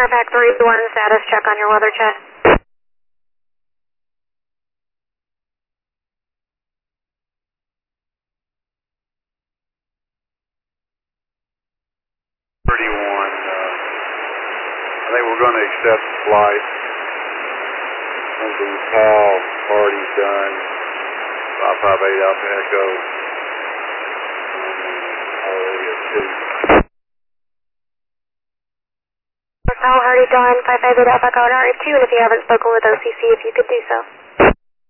Airpac 31 status check on your weather chat. 31, I think we're going to accept the flight. Going to be Paul, party's done. 558 Alpha Echo. Already at 2. Paul, Hardy, Dawn, 558 Alpha Echo, and RF2, and if you haven't spoken with OCC, if you could do so.